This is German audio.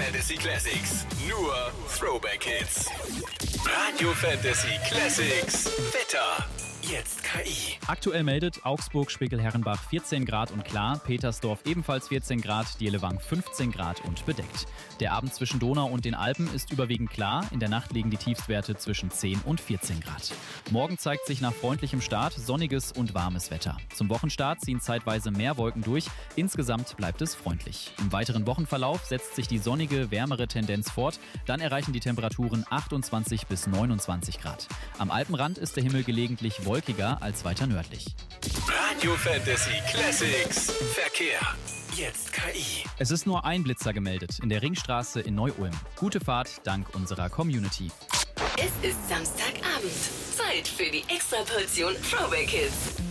Fantasy Classics. Nur Throwback Hits. Radio Fantasy Classics. Wetter. Jetzt KI. Aktuell meldet Augsburg, Spiegelherrenbach 14 Grad und klar, Petersdorf ebenfalls 14 Grad, Dielewang 15 Grad und bedeckt. Der Abend zwischen Donau und den Alpen ist überwiegend klar, in der Nacht liegen die Tiefstwerte zwischen 10 und 14 Grad. Morgen zeigt sich nach freundlichem Start sonniges und warmes Wetter. Zum Wochenstart ziehen zeitweise mehr Wolken durch, insgesamt bleibt es freundlich. Im weiteren Wochenverlauf setzt sich die sonnige, wärmere Tendenz fort, dann erreichen die Temperaturen 28 bis 29 Grad. Am Alpenrand ist der Himmel gelegentlich wolkiger als weiter nördlich. Radio Fantasy Classics. Verkehr. Jetzt KI. Es ist nur ein Blitzer gemeldet in der Ringstraße in Neu-Ulm. Gute Fahrt dank unserer Community. Es ist Samstagabend. Zeit für die Extraportion Throwback Hits.